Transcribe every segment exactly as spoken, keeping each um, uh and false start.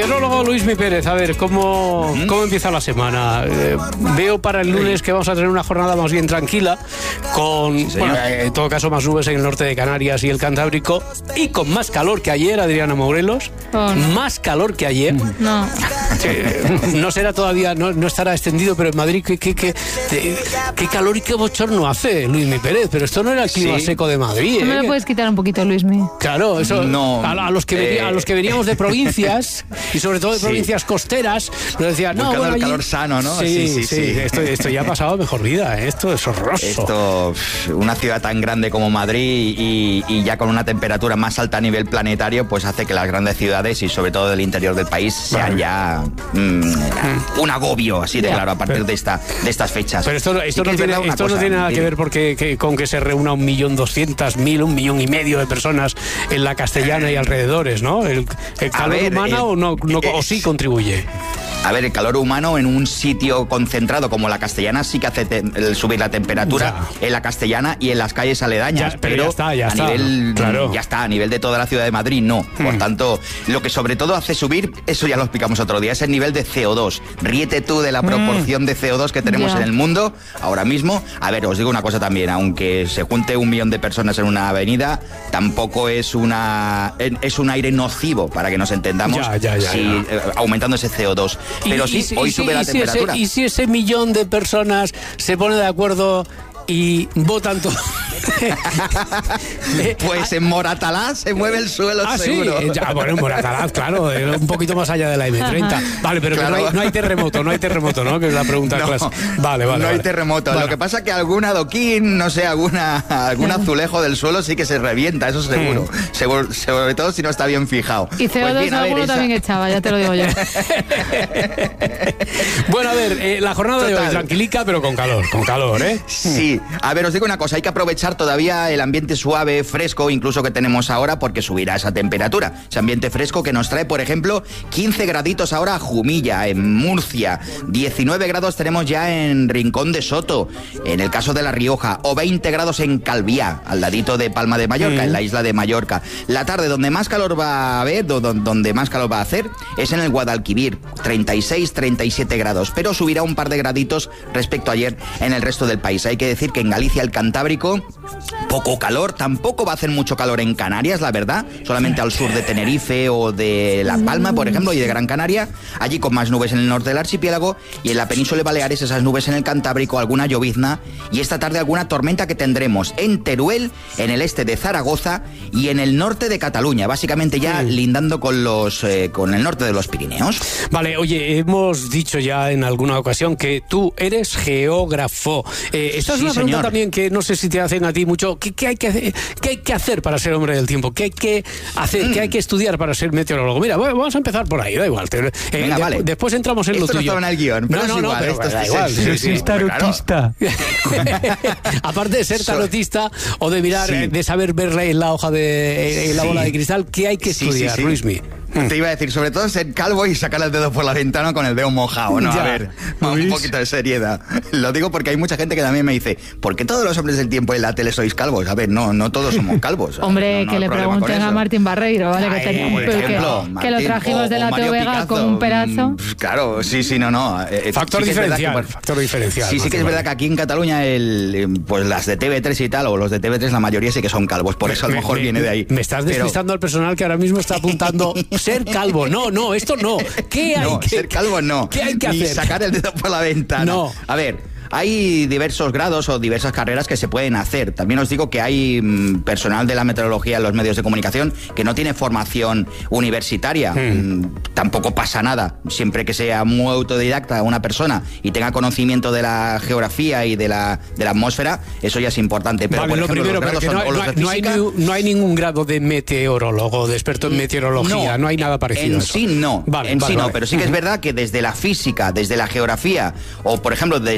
Meteorólogo Luismi Pérez, a ver, ¿cómo, ¿Mm? ¿cómo empieza la semana? Eh, veo para el lunes que vamos a tener una jornada más bien tranquila, con, sí, bueno, en todo caso, más nubes en el norte de Canarias y el Cantábrico, y con más calor que ayer, Adriana Morelos. Oh, no. Más calor que ayer. No. Eh, no será todavía, no, no estará extendido, pero en Madrid, ¿qué, qué, qué, qué, qué calor y qué bochorno hace, Luismi Pérez? Pero esto no era el clima sí. seco de Madrid. ¿eh? ¿No me lo puedes quitar un poquito, Luismi? Claro, eso. No, a, a, los que venía, eh... a los que veníamos de provincias, y sobre todo de sí. provincias costeras, nos decían, no, bueno, el allí... calor sano, ¿no? Sí, sí, sí. sí. sí. Esto, esto ya ha pasado mejor vida, ¿eh? Esto es horroroso. Esto, una ciudad tan grande como Madrid y, y ya con una temperatura más alta a nivel planetario, pues hace que las grandes ciudades y sobre todo del interior del país sean vale. ya mmm, un agobio, así de yeah, claro, a partir pero, de, esta, de estas fechas. Pero esto, esto, no, tiene, esto cosa, no tiene nada que ver porque, que, con que se reúna un millón doscientas mil, un millón y medio de personas en la Castellana y alrededores, ¿no? ¿El, el calor ver, humano eh, o, no, no, eh, o sí contribuye? A ver, el calor humano en un sitio concentrado como la Castellana sí que hace te, el subir la temperatura ya. en la Castellana y en las calles aledañas, ya, pero, pero ya está, ya a está, nivel ¿no? claro. ya está, a nivel de toda la ciudad de Madrid no. Por hmm. tanto, lo que sobre todo hace subir, eso ya lo explicamos otro día, es el nivel de C O dos. Ríete tú de la proporción hmm. de C O dos que tenemos ya. en el mundo ahora mismo. A ver, os digo una cosa también, aunque se junte un millón de personas en una avenida, tampoco es una es un aire nocivo, para que nos entendamos, ya, ya, ya, si, ya. Eh, aumentando ese C O dos. Pero sí, y, hoy y, sube y, la y temperatura. Si ese, y si ese millón de personas se pone de acuerdo y votan todo. Pues en Moratalaz se mueve el suelo ah, seguro. Sí, ya, bueno, en Moratalaz, claro, un poquito más allá de la eme treinta. Vale, pero claro. que no, hay, no hay terremoto, no hay terremoto, ¿no? Que es la pregunta no, clase. Vale, vale. No vale. hay terremoto. Bueno. Lo que pasa es que algún adoquín, no sé, alguna, algún azulejo del suelo sí que se revienta, eso seguro. Hmm. Seguro. Sobre todo si no está bien fijado. Y C O dos pues bien, alguno esa... también echaba, ya te lo digo yo. Bueno, a ver, eh, la jornada Total. de hoy tranquilica, pero con calor, con calor, ¿eh? Sí. A ver, os digo una cosa, hay que aprovechar todavía el ambiente suave, fresco, incluso que tenemos ahora, porque subirá esa temperatura. Ese ambiente fresco que nos trae, por ejemplo, quince graditos ahora a Jumilla, en Murcia. diecinueve grados tenemos ya en Rincón de Soto, en el caso de La Rioja, o veinte grados en Calviá, al ladito de Palma de Mallorca, mm. en la isla de Mallorca. La tarde, donde más calor va a haber, donde más calor va a hacer, es en el Guadalquivir, treinta y seis, treinta y siete grados, pero subirá un par de graditos respecto a ayer en el resto del país. Hay que decir que en Galicia, el Cantábrico, poco calor, tampoco va a hacer mucho calor en Canarias, la verdad, solamente al sur de Tenerife o de La Palma, por ejemplo, y de Gran Canaria, allí con más nubes en el norte del archipiélago, y en la península de Baleares esas nubes en el Cantábrico, alguna llovizna, y esta tarde alguna tormenta que tendremos en Teruel, en el este de Zaragoza y en el norte de Cataluña, básicamente ya sí. lindando con los eh, con el norte de los Pirineos. Vale, oye, hemos dicho ya en alguna ocasión que tú eres geógrafo. Eh, esta es sí, una pregunta señor. también que no sé si te hacen a ti mucho. ¿Qué, qué, hay, que, ¿Qué hay que hacer para ser hombre del tiempo? ¿Qué hay que hacer? Mm. ¿Qué hay que estudiar para ser meteorólogo? Mira, bueno, vamos a empezar por ahí, da igual. Eh, Venga, de, vale. Después entramos en esto lo tuyo. Esto no estaba en el guión, pero no, no, es igual. No, pero esto da es igual. Sí, sí, sí, sí, tarotista. Aparte de ser tarotista o de mirar, sí. de saber ver en la hoja de en la sí. bola de cristal, ¿qué hay que estudiar, sí, sí, sí. Luismi? Te iba a decir, sobre todo ser calvo y sacar el dedo por la ventana con el dedo mojado, ¿no? Ya, a ver, un poquito de seriedad. Lo digo porque hay mucha gente que también me dice, ¿por qué todos los hombres del tiempo en la tele sois calvos? A ver, no, no todos somos calvos. Hombre, no, no que le pregunten a Martín Barreiro, ¿vale? Ay, que, teníamos, ejemplo, que, Martín, que lo trajimos o, de la T V G con un pedazo. Claro, sí, sí, no, no. Eh, factor sí diferencial, que, factor diferencial. Sí, sí que es verdad que aquí en Cataluña, el, pues las de T V tres y tal, o los de T V tres, la mayoría sí que son calvos, por eso a lo mejor me, viene de ahí. Me estás despistando Pero... al personal que ahora mismo está apuntando ser calvo, no. No, no, esto no. ¿Qué hay no, que ser calvo no. ¿Qué hay que Ni hacer? sacar el dedo por la ventana. No. A ver, hay diversos grados o diversas carreras que se pueden hacer. También os digo que hay mmm, personal de la meteorología en los medios de comunicación que no tiene formación universitaria. Hmm. Mm, tampoco pasa nada. Siempre que sea muy autodidacta una persona y tenga conocimiento de la geografía y de la, de la atmósfera, eso ya es importante. Pero, vale, por lo ejemplo, primero, los pero grados no, son, no, los de no, física, hay ni, no hay ningún grado de meteorólogo, de experto en meteorología. No, no hay nada parecido. En a eso. sí no. Vale, en vale, sí vale. no, pero sí que es verdad que desde la física, desde la geografía o, por ejemplo, desde las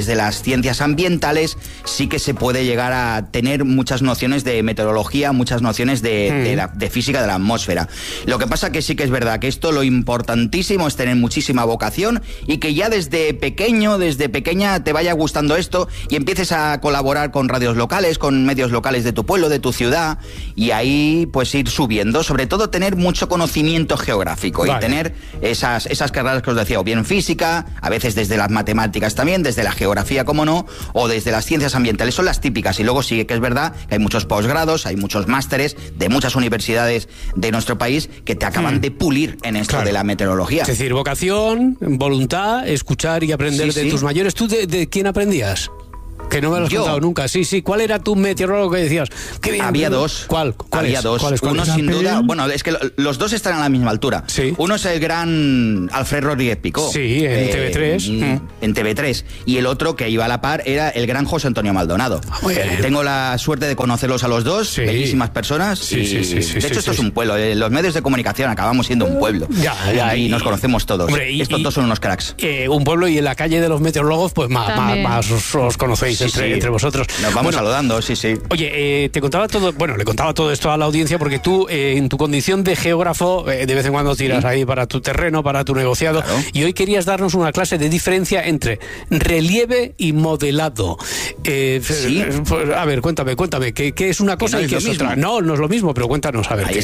ciencias ambientales, sí que se puede llegar a tener muchas nociones de meteorología, muchas nociones de, mm. de, la, de física de la atmósfera. Lo que pasa que sí que es verdad que esto lo importantísimo es tener muchísima vocación y que ya desde pequeño, desde pequeña te vaya gustando esto y empieces a colaborar con radios locales, con medios locales de tu pueblo, de tu ciudad, y ahí pues ir subiendo, sobre todo tener mucho conocimiento geográfico. Vale. Y tener esas, esas carreras que os decía, o bien física, a veces desde las matemáticas también, desde la geografía, como no, o desde las ciencias ambientales, son las típicas. Y luego sí que es verdad que hay muchos posgrados, hay muchos másteres de muchas universidades de nuestro país que te acaban hmm. de pulir en esto claro. de la meteorología. Es decir, vocación, voluntad, escuchar y aprender sí, de sí. tus mayores. ¿Tú de, de quién aprendías? Que no me lo has Yo. contado nunca. Sí, sí. ¿Cuál era tu meteorólogo que decías? Qué bien. Había dos. ¿Cuál? ¿Cuál Había es? dos. ¿Cuál es? ¿Cuál Uno, es? sin duda... Bueno, es que los dos están a la misma altura. Sí. Uno es el gran Alfred Rodríguez Picó. Sí, en eh, T V tres. En, en T V tres. Y el otro, que iba a la par, era el gran José Antonio Maldonado. Muy bien. Tengo la suerte de conocerlos a los dos. Sí. Bellísimas personas. Sí, y, sí, sí, sí, de hecho, sí, esto sí, es un pueblo. Los medios de comunicación acabamos siendo un pueblo. Ya, ya. Y, y nos conocemos todos. Hombre, y, Estos y, dos son unos cracks. Eh, un pueblo y en la calle de los meteorólogos, pues más, más, más os, os conocéis sí, entre, sí. entre vosotros. Nos vamos bueno, saludando, sí, sí. Oye, eh, te contaba todo, bueno, le contaba todo esto a la audiencia porque tú, eh, en tu condición de geógrafo, eh, de vez en cuando tiras sí. ahí para tu terreno, para tu negociado, claro. y hoy querías darnos una clase de diferencia entre relieve y modelado. Eh, ¿Sí? A ver, cuéntame, cuéntame, ¿qué, qué es una cosa no y qué es, es otra? No, no es lo mismo, pero cuéntanos, a ver. Ahí qué